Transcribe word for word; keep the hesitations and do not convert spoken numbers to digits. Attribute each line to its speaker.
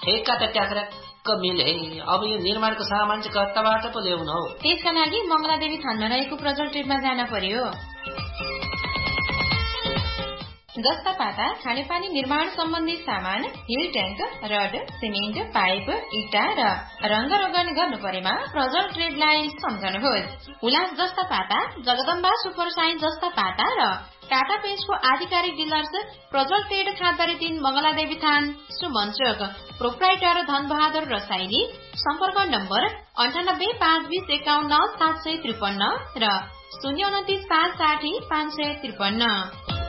Speaker 1: ठेक्का त ट्याक्राक्क मिले। अब यो निर्माणको सामान चाहिँ कताबाट पो ल्याउनु हौ?
Speaker 2: त्यसका लागि मंगलादेवी थानमा रहेको प्रजल ट्रेडमा जान पर्यो। जस्ता पाता खानेपानी निर्माण सम्बन्धी सामान, hill tank, rod, cement, pipe, इटा र रंग रोगन गर्नु परेमा प्रजल ट्रेडलाई सम्झनुहोस्। उलास जस्ता पाता, जगदम्बा सुपर साइन जस्ता पाता र टाटा पेन्ट्सको आधिकारिक डिलर्स प्रजल ट्रेड खाँदरी तीन मंगलादेवी थान सुमन चोक। प्रोप्राइटर धनबहादुर रसाइली। सम्पर्क नम्बर अन्ठानब्बे पाँच बीस एकाउन्न सात सय त्रिपन्न र शून्य उन्तिस पाँच साठी पाँच सय त्रिपन्न।